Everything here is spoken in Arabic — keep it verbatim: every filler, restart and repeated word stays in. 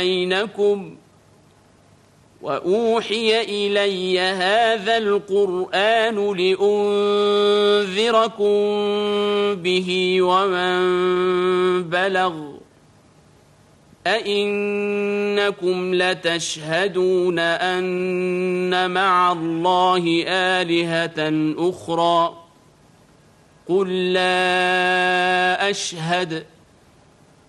بينكم وأوحي إلي هذا القرآن لأنذركم به ومن بلغ أئنكم لتشهدون أن مع الله آلهة أخرى قل لا أشهد